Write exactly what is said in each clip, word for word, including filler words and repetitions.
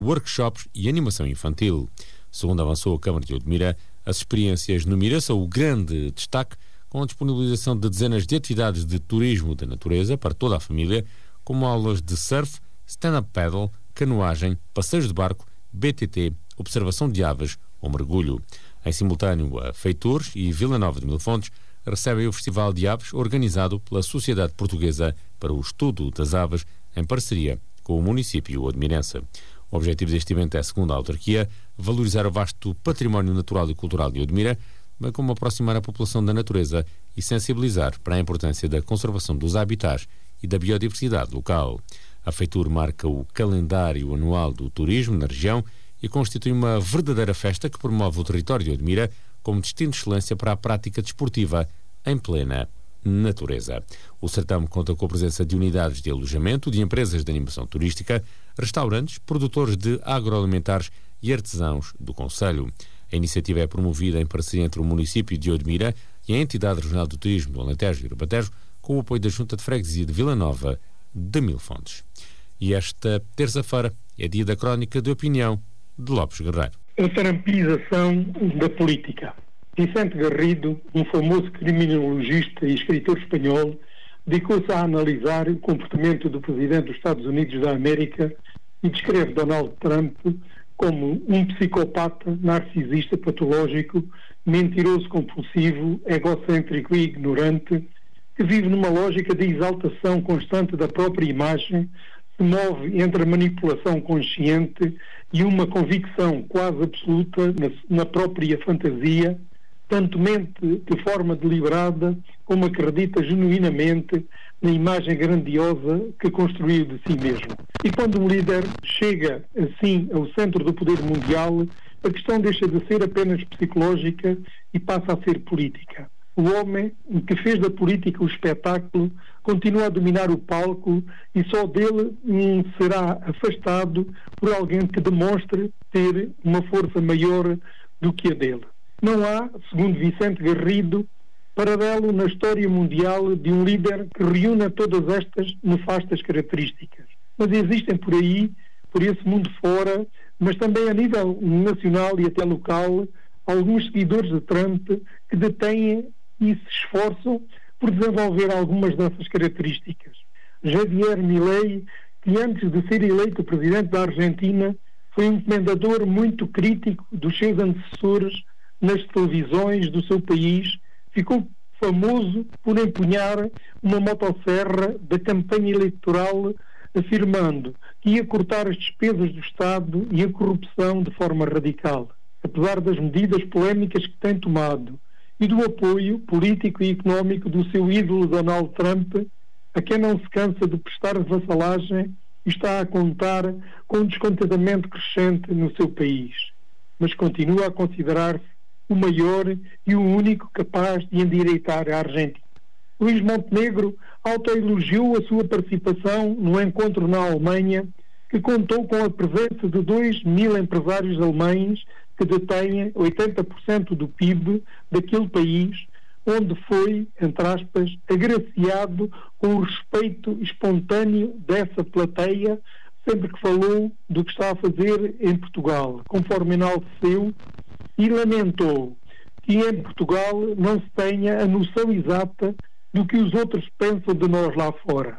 workshops e animação infantil. Segundo avançou a Câmara de Odmira, as experiências no Mira são o grande destaque, com a disponibilização de dezenas de atividades de turismo da natureza para toda a família, como aulas de surf, stand-up paddle, canoagem, passeios de barco, B T T, observação de aves ou mergulho. Em simultâneo, a Feitores e Vila Nova de Mil Fontes recebem o Festival de Aves organizado pela Sociedade Portuguesa para o Estudo das Aves, em parceria com o município odmirense. O objetivo deste evento é, segundo a autarquia, valorizar o vasto património natural e cultural de Odmira, bem como aproximar a população da natureza e sensibilizar para a importância da conservação dos habitats e da biodiversidade local. A Feitur marca o calendário anual do turismo na região e constitui uma verdadeira festa que promove o território de Odmira como destino de excelência para a prática desportiva em plena natureza. O certame conta com a presença de unidades de alojamento, de empresas de animação turística, restaurantes, produtores de agroalimentares e artesãos do concelho. A iniciativa é promovida em parceria entre o município de Odmira e a Entidade Regional do Turismo do Alentejo e Ribatejo, com o apoio da Junta de Freguesia de Vila Nova de Mil Fontes. E esta terça-feira é dia da crónica de opinião de Lopes Guerreiro. A trampização da política. Vicente Garrido, um famoso criminologista e escritor espanhol, dedicou-se a analisar o comportamento do presidente dos Estados Unidos da América e descreve Donald Trump como um psicopata narcisista patológico, mentiroso compulsivo, egocêntrico e ignorante, que vive numa lógica de exaltação constante da própria imagem, se move entre a manipulação consciente e uma convicção quase absoluta na, na própria fantasia, tanto mente de forma deliberada como acredita genuinamente na imagem grandiosa que construiu de si mesmo. E quando um líder chega assim ao centro do poder mundial, a questão deixa de ser apenas psicológica e passa a ser política. O homem que fez da política o espetáculo continua a dominar o palco e só dele hum, será afastado por alguém que demonstre ter uma força maior do que a dele. Não há, segundo Vicente Garrido, paralelo na história mundial de um líder que reúna todas estas nefastas características. Mas existem por aí, por esse mundo fora, mas também a nível nacional e até local, alguns seguidores de Trump que detêm e se esforçam por desenvolver algumas dessas características. Javier Milei, que antes de ser eleito presidente da Argentina, foi um comendador muito crítico dos seus antecessores nas televisões do seu país, ficou famoso por empunhar uma motosserra da campanha eleitoral, afirmando que ia cortar as despesas do Estado e a corrupção de forma radical. Apesar das medidas polémicas que tem tomado e do apoio político e económico do seu ídolo Donald Trump, a quem não se cansa de prestar vassalagem e está a contar com um descontentamento crescente no seu país, mas continua a considerar-se o maior e o único capaz de endireitar a Argentina. Luís Montenegro autoelogiou a sua participação no encontro na Alemanha, que contou com a presença de dois mil empresários alemães que detêm oitenta por cento do P I B daquele país, onde foi, entre aspas, agraciado com o respeito espontâneo dessa plateia, sempre que falou do que está a fazer em Portugal, conforme enalteceu, e lamentou que em Portugal não se tenha a noção exata do que os outros pensam de nós lá fora.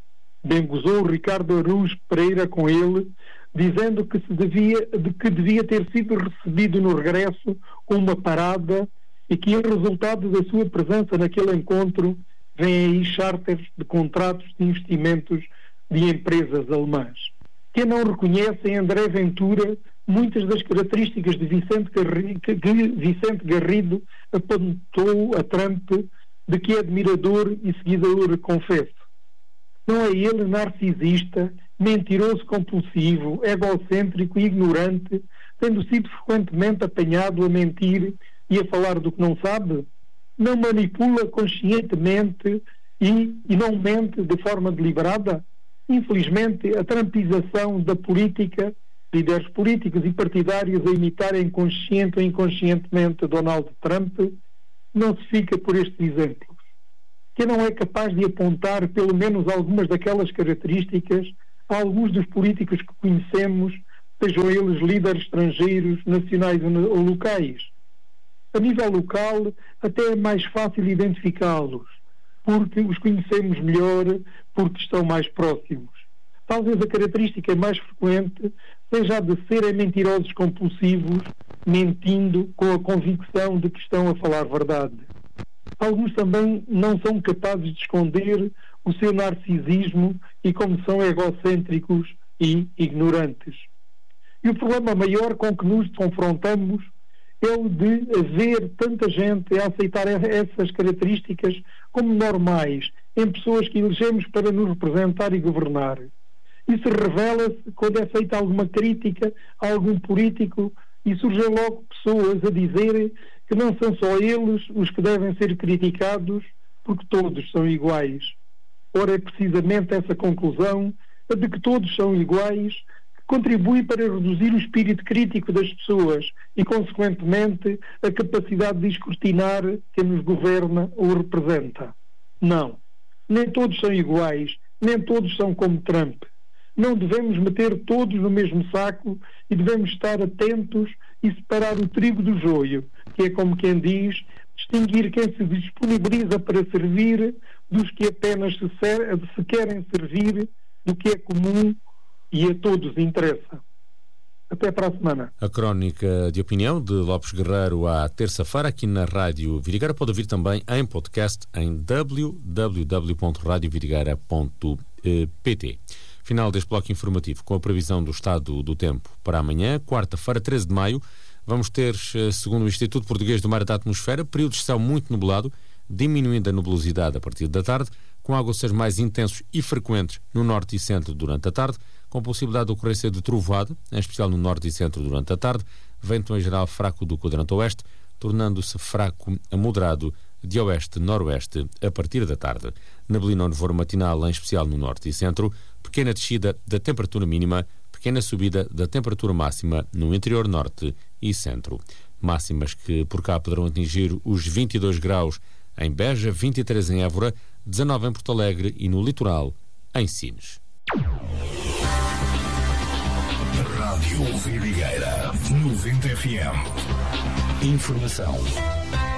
Bem gozou Ricardo Araújo Pereira com ele, dizendo que, se devia, de que devia ter sido recebido no regresso com uma parada e que, em resultado da sua presença naquele encontro, vêm aí charters de contratos de investimentos de empresas alemãs. Quem não reconhece em André Ventura muitas das características de Vicente Garrido, que Vicente Garrido apontou a Trump, de que é admirador e seguidor, confesso. Não é ele narcisista, mentiroso compulsivo, egocêntrico e ignorante, tendo sido frequentemente apanhado a mentir e a falar do que não sabe? Não manipula conscientemente e, e não mente de forma deliberada? Infelizmente, a trampização da política, líderes políticos e partidários a imitarem consciente ou inconscientemente Donald Trump, não se fica por estes exemplos. Quem não é capaz de apontar pelo menos algumas daquelas características a alguns dos políticos que conhecemos sejam eles líderes estrangeiros, nacionais ou locais. A nível local, até é mais fácil identificá-los, porque os conhecemos melhor, porque estão mais próximos. Talvez a característica mais frequente seja a de serem mentirosos compulsivos, mentindo com a convicção de que estão a falar verdade. Alguns também não são capazes de esconder o seu narcisismo e como são egocêntricos e ignorantes. E o problema maior com que nos confrontamos é o de haver tanta gente a aceitar essas características como normais em pessoas que elegemos para nos representar e governar. Isso revela-se quando é feita alguma crítica a algum político e surgem logo pessoas a dizerem que não são só eles os que devem ser criticados, porque todos são iguais. Ora, é precisamente essa conclusão, a de que todos são iguais, que contribui para reduzir o espírito crítico das pessoas e, consequentemente, a capacidade de escrutinar quem nos governa ou representa. Não. Nem todos são iguais, nem todos são como Trump. Não devemos meter todos no mesmo saco e devemos estar atentos e separar o trigo do joio, que é como quem diz, distinguir quem se disponibiliza para servir dos que apenas se, ser, se querem servir do que é comum e a todos interessa. Até para a semana. A crónica de opinião de Lopes Guerreiro à terça-feira aqui na Rádio Vidigueira pode ouvir também em podcast em w w w ponto radio vidigueira ponto p t. Final deste bloco informativo com a previsão do estado do tempo para amanhã, quarta-feira, treze de maio. Vamos ter, segundo o Instituto Português do Mar e da Atmosfera, períodos de céu muito nublado, diminuindo a nubosidade a partir da tarde, com aguaceiros mais intensos e frequentes no norte e centro durante a tarde, com possibilidade de ocorrência de trovoada, em especial no norte e centro durante a tarde, vento em geral fraco do quadrante oeste, tornando-se fraco a moderado de oeste-noroeste a partir da tarde. Neblina ou nevoeiro matinal, em especial no norte e centro, pequena descida da temperatura mínima, pequena subida da temperatura máxima no interior norte e centro. Máximas que por cá poderão atingir os vinte e dois graus em Beja, vinte e três em Évora, dezanove em Porto Alegre e no litoral, em Sines. Rádio Vidigueira noventa F M. Informação